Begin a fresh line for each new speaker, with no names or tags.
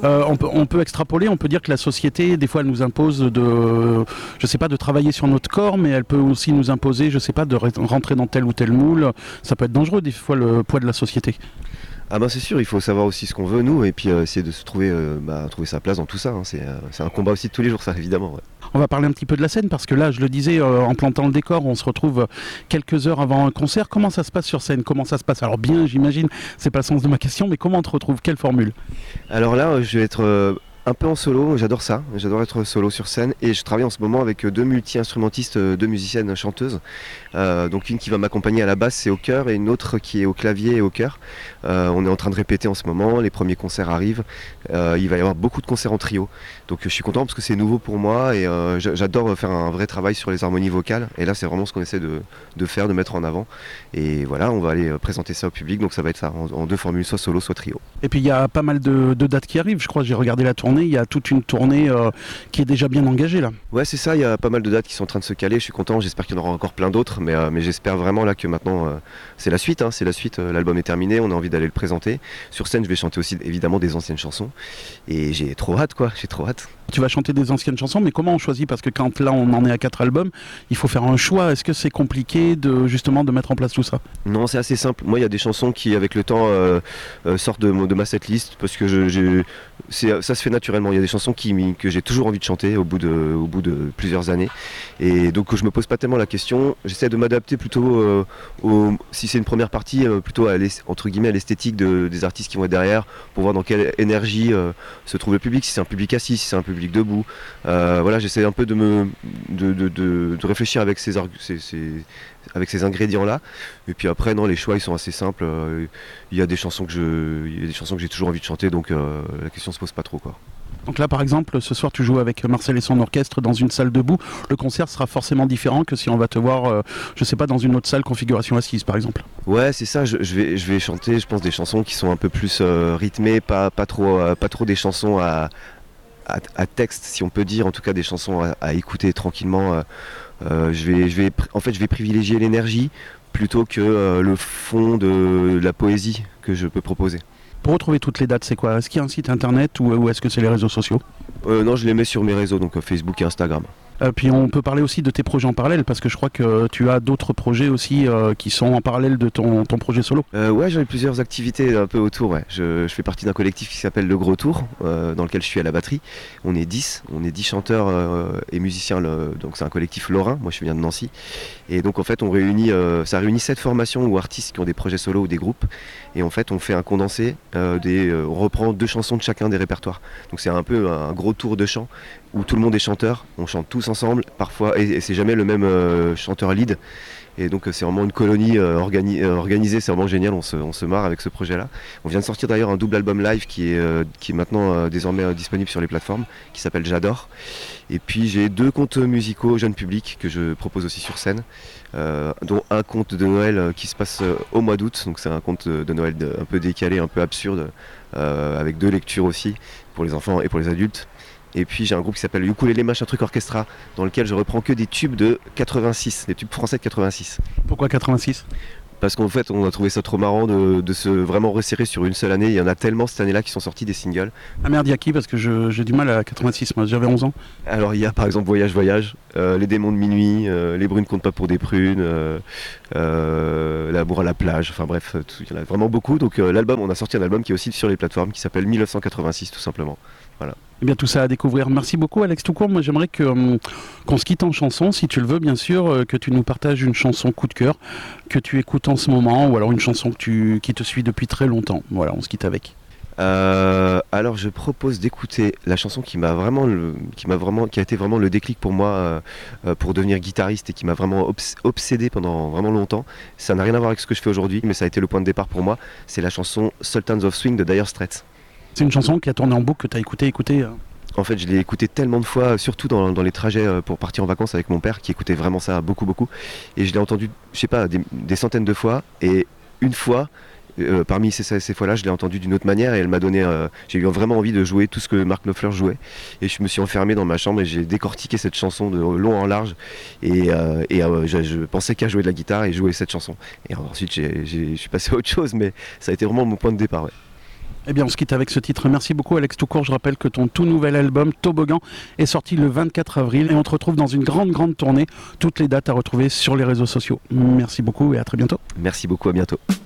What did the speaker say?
On peut extrapoler, on peut dire que la société, des fois, elle nous impose de travailler sur notre corps, mais elle peut aussi nous imposer, je sais pas, de rentrer dans tel ou tel moule. Ça peut être dangereux, des fois, le poids de la société.
Ah ben c'est sûr, il faut savoir aussi ce qu'on veut nous et puis essayer de se trouver, trouver sa place dans tout ça. Hein. C'est un combat aussi de tous les jours ça évidemment. Ouais.
On va parler un petit peu de la scène parce que là, je le disais, en plantant le décor, on se retrouve quelques heures avant un concert. Comment ça se passe sur scène? Comment ça se passe? Alors bien, j'imagine, c'est pas le sens de ma question, mais comment on te retrouve? Quelle formule?
Alors là je vais être un peu en solo, j'adore ça, j'adore être solo sur scène et je travaille en ce moment avec deux multi-instrumentistes, deux musiciennes chanteuses. Donc une qui va m'accompagner à la basse et au chœur et une autre qui est au clavier et au chœur. On est en train de répéter en ce moment, les premiers concerts arrivent, il va y avoir beaucoup de concerts en trio. Donc je suis content parce que c'est nouveau pour moi et j'adore faire un vrai travail sur les harmonies vocales et là c'est vraiment ce qu'on essaie de faire, de mettre en avant. Et voilà, on va aller présenter ça au public, donc ça va être ça, en deux formules, soit solo, soit trio.
Et puis il y a pas mal de dates qui arrivent, je crois, j'ai regardé la tournée, il y a toute une tournée qui est déjà bien engagée là.
Ouais c'est ça, il y a pas mal de dates qui sont en train de se caler, je suis content, j'espère qu'il y en aura encore plein d'autres, mais j'espère vraiment là que maintenant c'est la suite, l'album est terminé, on a envie d'aller le présenter. Sur scène je vais chanter aussi évidemment des anciennes chansons et j'ai trop hâte.
Tu vas chanter des anciennes chansons, mais comment on choisit? Parce que quand là on en est à 4 albums, il faut faire un choix. Est-ce que c'est compliqué justement de mettre en place tout ça?
Non, c'est assez simple. Moi, il y a des chansons qui, avec le temps, sortent de ma setlist parce que ça se fait naturellement. Il y a des chansons que j'ai toujours envie de chanter au bout de plusieurs années. Et donc, je me pose pas tellement la question. J'essaie de m'adapter plutôt, si c'est une première partie, plutôt entre guillemets à l'esthétique des artistes qui vont être derrière pour voir dans quelle énergie se trouve le public. Si c'est un public assis, si c'est un public debout. Voilà, j'essaie un peu de réfléchir avec avec ces ingrédients-là. Et puis après, non, les choix ils sont assez simples. Il y a des chansons que j'ai toujours envie de chanter, donc la question se pose pas trop, quoi.
Donc là, par exemple, ce soir, tu joues avec Marcel et son orchestre dans une salle debout. Le concert sera forcément différent que si on va te voir, je sais pas, dans une autre salle configuration assise, par exemple.
Ouais, c'est ça. Je vais chanter, je pense, des chansons qui sont un peu plus rythmées, pas trop des chansons à texte, si on peut dire. En tout cas, des chansons à écouter tranquillement. Je vais privilégier l'énergie plutôt que le fond de la poésie que je peux proposer.
Pour retrouver toutes les dates, c'est quoi? Est-ce qu'il y a un site internet ou est-ce que c'est les réseaux sociaux?
Non, je les mets sur mes réseaux, donc Facebook et Instagram.
Puis on peut parler aussi de tes projets en parallèle, parce que je crois que tu as d'autres projets aussi qui sont en parallèle de ton projet solo.
Ouais, j'ai plusieurs activités un peu autour. Ouais. Je fais partie d'un collectif qui s'appelle Le Gros Tour, dans lequel je suis à la batterie. On est 10 chanteurs et musiciens, donc c'est un collectif lorrain, moi je viens de Nancy. Et donc en fait ça réunit 7 formations ou artistes qui ont des projets solo ou des groupes. Et en fait on fait un condensé, on reprend 2 chansons de chacun des répertoires. Donc c'est un peu un gros tour de chant où tout le monde est chanteur, on chante tous ensemble parfois et c'est jamais le même chanteur lead. Et donc c'est vraiment une colonie organisée, c'est vraiment génial, on se marre avec ce projet-là. On vient de sortir d'ailleurs un double album live qui est maintenant désormais disponible sur les plateformes, qui s'appelle J'adore. Et puis j'ai 2 contes musicaux jeunes publics que je propose aussi sur scène, dont un conte de Noël qui se passe au mois d'août, donc c'est un conte de Noël un peu décalé, un peu absurde, avec 2 lectures aussi, pour les enfants et pour les adultes. Et puis j'ai un groupe qui s'appelle Ukulele Machin Truc Orchestra, dans lequel je reprends que des tubes de 86, des tubes français de 86.
Pourquoi 86?
Parce qu'en fait on a trouvé ça trop marrant de se vraiment resserrer sur une seule année. Il y en a tellement cette année-là qui sont sortis des singles.
Ah merde, il y a qui? Parce que j'ai du mal à 86, moi j'avais 11 ans.
Alors il y a par exemple Voyage Voyage, Les démons de minuit, Les brunes comptent pas pour des prunes, L'amour à la plage, enfin bref, il y en a vraiment beaucoup. Donc on a sorti un album qui est aussi sur les plateformes qui s'appelle 1986 tout simplement. Voilà.
Eh bien tout ça à découvrir. Merci beaucoup Alex Toucourt. Moi j'aimerais qu'on se quitte en chanson, si tu le veux bien sûr, que tu nous partages une chanson coup de cœur que tu écoutes en ce moment, ou alors une chanson qui te suit depuis très longtemps. Voilà, on se quitte avec.
Alors je propose d'écouter la chanson qui a été vraiment le déclic pour moi pour devenir guitariste et qui m'a vraiment obsédé pendant vraiment longtemps. Ça n'a rien à voir avec ce que je fais aujourd'hui, mais ça a été le point de départ pour moi. C'est la chanson Sultans of Swing de Dire Straits.
C'est une chanson qui a tourné en boucle, que tu as écouté.
En fait, je l'ai écouté tellement de fois, surtout dans les trajets pour partir en vacances avec mon père, qui écoutait vraiment ça beaucoup. Et je l'ai entendu, je sais pas, des centaines de fois. Et une fois, parmi ces fois-là, je l'ai entendu d'une autre manière et elle m'a donné. J'ai eu vraiment envie de jouer tout ce que Mark Knopfler jouait. Et je me suis enfermé dans ma chambre et j'ai décortiqué cette chanson de long en large. Et je pensais qu'à jouer de la guitare et jouer cette chanson. Et ensuite, je suis passé à autre chose, mais ça a été vraiment mon point de départ. Ouais.
Eh bien, on se quitte avec ce titre. Merci beaucoup, Alex Toucourt. Je rappelle que ton tout nouvel album, Toboggan, est sorti le 24 avril et on te retrouve dans une grande tournée. Toutes les dates à retrouver sur les réseaux sociaux. Merci beaucoup et à très bientôt.
Merci beaucoup, à bientôt.